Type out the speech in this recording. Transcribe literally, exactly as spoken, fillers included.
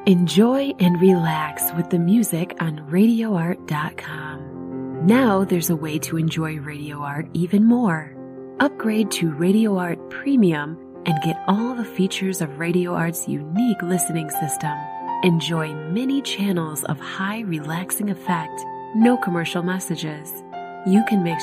Enjoy and relax with the music on radio art dot com. Now there's a way to enjoy Radio Art even more. Upgrade to Radio Art Premium and get all the features of Radio Art's unique listening system. Enjoy many channels of high relaxing effect, no commercial messages. You can mix